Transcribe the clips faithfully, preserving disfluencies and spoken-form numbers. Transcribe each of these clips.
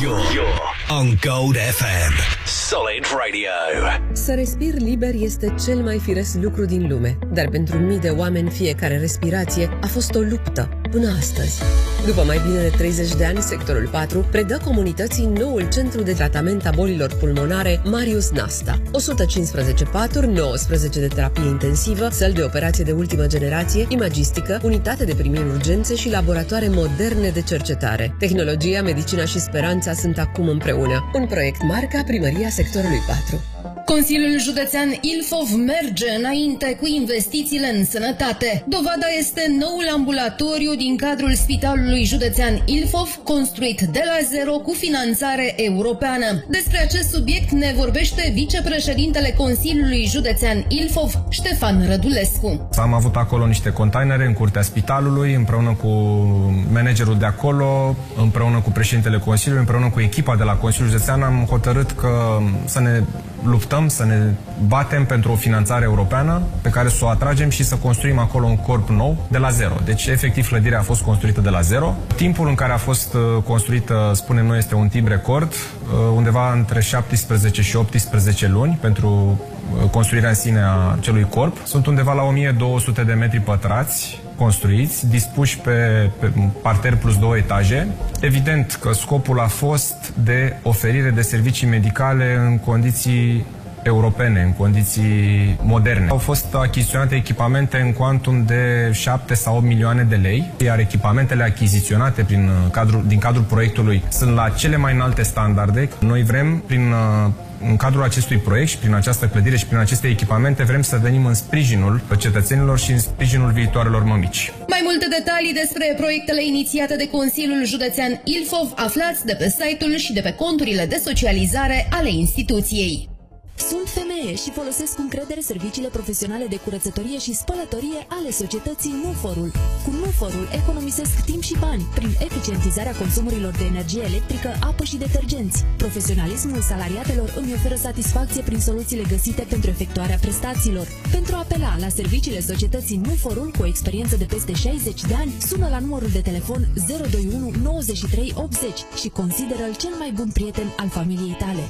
You're, you're on Gold F M. Solid Radio. Să respiri liber este cel mai firesc lucru din lume, dar pentru mii de oameni fiecare respirație a fost o luptă până astăzi. După mai bine de treizeci de ani, sectorul patru predă comunității noul centru de tratament a bolilor pulmonare Marius Nasta. o sută cincisprezece paturi, nouăsprezece de terapie intensivă, săli de operație de ultimă generație, imagistică, unitate de primiri urgențe și laboratoare moderne de cercetare. Tehnologia, medicina și speranța sunt acum împreună. Un proiect marca Primăria Sectorului patru. Consiliul Județean Ilfov merge înainte cu investițiile în sănătate. Dovada este noul ambulatoriu din cadrul Spitalului Județean Ilfov, construit de la zero cu finanțare europeană. Despre acest subiect ne vorbește vicepreședintele Consiliului Județean Ilfov, Ștefan Rădulescu. Am avut acolo niște containere în curtea spitalului, împreună cu managerul de acolo, împreună cu președintele Consiliului, împreună cu echipa de la Consiliul Județean, am hotărât că să ne luptăm, să ne batem pentru o finanțare europeană pe care să o atragem și să construim acolo un corp nou de la zero. Deci, efectiv, clădirea a fost construită de la zero. Timpul în care a fost construită, spunem noi, este un timp record, undeva între șaptesprezece și optsprezece luni pentru construirea în sine a acelui corp. Sunt undeva la o mie două sute de metri pătrați construiți, dispuși pe, pe parter plus două etaje. Evident că scopul a fost de oferire de servicii medicale în condiții europene, în condiții moderne. Au fost achiziționate echipamente în cuantum de șapte sau opt milioane de lei, iar echipamentele achiziționate prin cadrul, din cadrul proiectului sunt la cele mai înalte standarde. Noi vrem, prin în cadrul acestui proiect și prin această clădire și prin aceste echipamente, vrem să venim în sprijinul cetățenilor și în sprijinul viitoarelor mămici. Mai multe detalii despre proiectele inițiate de Consiliul Județean Ilfov aflați de pe site-ul și de pe conturile de socializare ale instituției. Sunt femeie și folosesc cu încredere serviciile profesionale de curățătorie și spălătorie ale societății Nuforul. Cu Nuforul economisesc timp și bani prin eficientizarea consumurilor de energie electrică, apă și detergenți. Profesionalismul salariatelor îmi oferă satisfacție prin soluțiile găsite pentru efectuarea prestațiilor. Pentru a apela la serviciile societății Nuforul cu o experiență de peste șaizeci de ani, sună la numărul de telefon zero doi unu nouăzeci și trei optzeci și consideră-l cel mai bun prieten al familiei tale.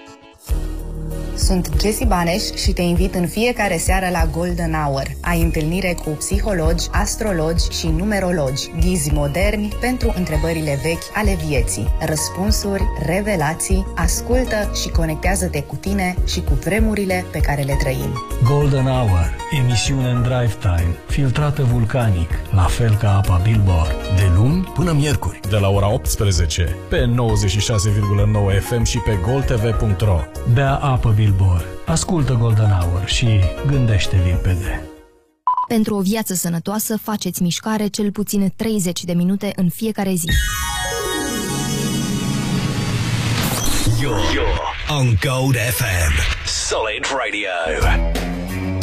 Sunt Jessie Baneș și te invit în fiecare seară la Golden Hour. Ai întâlnire cu psihologi, astrologi și numerologi, ghizi moderni pentru întrebările vechi ale vieții, răspunsuri, revelații, ascultă și conectează-te cu tine și cu vremurile pe care le trăim. Golden Hour, emisiune în drive time, filtrată vulcanic, la fel ca apa Billboard, de luni până miercuri, de la ora optsprezece, pe nouăzeci și șase virgulă nouă F M și pe gold t v punct r o. Bea apă Billboard, ascultă Golden Hour și gândește limpede. Pentru o viață sănătoasă, faceți mișcare cel puțin treizeci de minute în fiecare zi. You're, you're on Gold F M. Solid Radio.